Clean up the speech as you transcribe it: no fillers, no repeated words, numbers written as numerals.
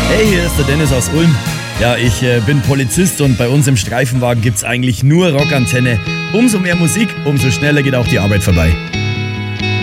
Hey, hier ist der Dennis aus Ulm. Ja, ich bin Polizist und bei uns im Streifenwagen gibt's eigentlich nur Rockantenne. Umso mehr Musik, umso schneller geht auch die Arbeit vorbei.